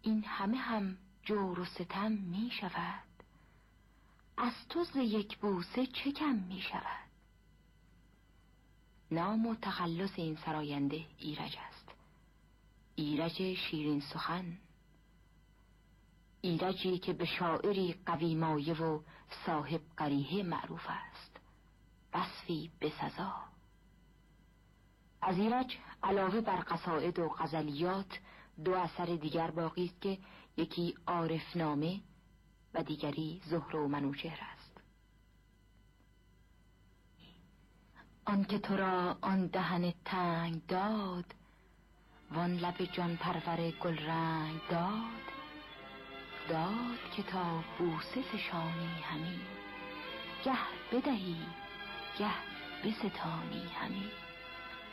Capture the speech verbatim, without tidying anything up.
این همه هم جور و ستم می شود، از تو ز یک بوسه چه کم می شود. نام و تخلص این سراینده ایرج است، ایرج شیرین سخن، ایرجی که به شاعری قوی مایه و صاحب قریحه معروف است، وصفی بسزا. از ایرج علاوه بر قصائد و غزلیات دو اثر دیگر باقی است که یکی عارفنامه و دیگری زهره و منوچهر است. آن که تو را آن دهن تنگ داد، وان لب جان پرور گل رنگ داد، داد که تا بوسه فشانی همی، گه بدهی گه بستانی همی.